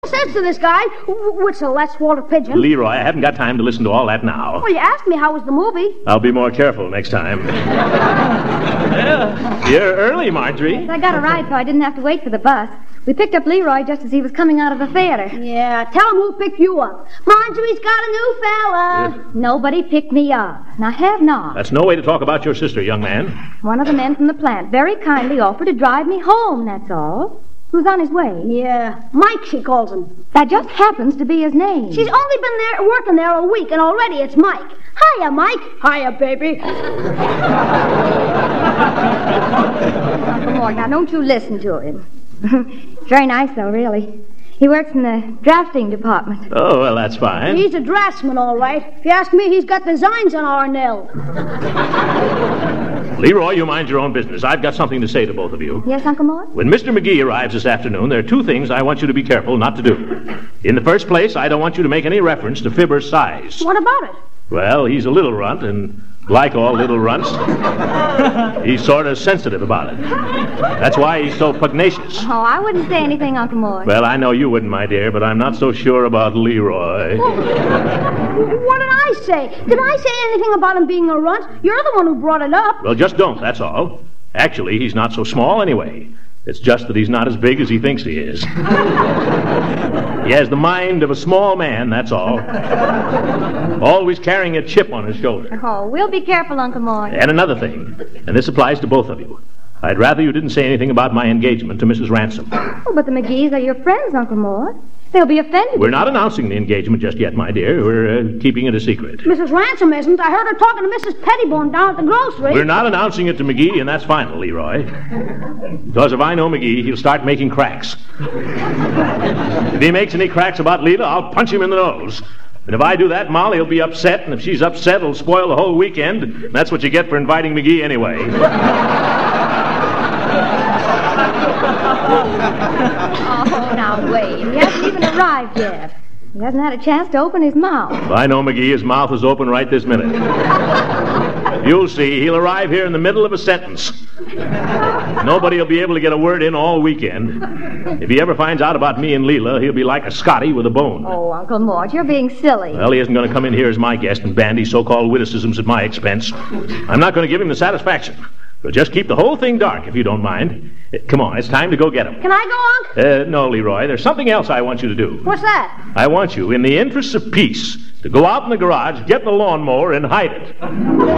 sense to this guy. What's a Let's Walter Pigeon? Leroy, I haven't got time to listen to all that now. Well, you asked me how was the movie. I'll be more careful next time. You're early, Marjorie. I got a ride, so I didn't have to wait for the bus. We picked up Leroy just as he was coming out of the theater. Yeah, tell him who picked you up. Marjorie's got a new fella. Nobody picked me up, and I have not. That's no way to talk about your sister, young man. One of the men from the plant very kindly offered to drive me home, that's all. Who's on his way? Yeah, Mike, she calls him. That just happens to be his name. She's only been there working there a week, and already it's Mike. Hiya, Mike. Hiya, baby. Come on, now don't you listen to him. Very nice, though, really. He works in the drafting department. Oh, well, that's fine. He's a draftsman, all right. If you ask me, he's got designs on our nail. Leroy, you mind your own business. I've got something to say to both of you. Yes, Uncle Mort? When Mr. McGee arrives this afternoon, there are two things I want you to be careful not to do. In the first place, I don't want you to make any reference to Fibber's size. What about it? Well, he's a little runt, and like all little runts, he's sort of sensitive about it. That's why he's so pugnacious. Oh, I wouldn't say anything, Uncle Mort. Well, I know you wouldn't, my dear, but I'm not so sure about Leroy. What did I say? Did I say anything about him being a runt? You're the one who brought it up. Well, just don't, that's all. Actually, he's not so small anyway. It's just that he's not as big as he thinks he is. He has the mind of a small man, that's all. Always carrying a chip on his shoulder. Oh, we'll be careful, Uncle Mort. And another thing, and this applies to both of you. I'd rather you didn't say anything about my engagement to Mrs. Ransom. Oh, but the McGees are your friends, Uncle Mort. They'll be offended. We're not announcing the engagement just yet, my dear. We're keeping it a secret. Mrs. Ransom isn't. I heard her talking to Mrs. Pettibone down at the grocery. We're not announcing it to McGee, and that's final, Leroy. Because if I know McGee, he'll start making cracks. If he makes any cracks about Leela, I'll punch him in the nose. And if I do that, Molly will be upset, and if she's upset, it'll spoil the whole weekend. And that's what you get for inviting McGee anyway. Oh, now wait. He hasn't even arrived yet. He hasn't had a chance to open his mouth. If I know McGee, his mouth is open right this minute. You'll see, he'll arrive here in the middle of a sentence. Nobody will be able to get a word in all weekend. If he ever finds out about me and Leela, he'll be like a Scotty with a bone. Oh, Uncle Mort, you're being silly. Well, he isn't going to come in here as my guest and bandy so-called witticisms at my expense. I'm not going to give him the satisfaction. But just keep the whole thing dark, if you don't mind. Come on, it's time to go get him. Can I go, Unc? No, Leroy, there's something else I want you to do. What's that? I want you, in the interests of peace, to go out in the garage, get the lawnmower, and hide it.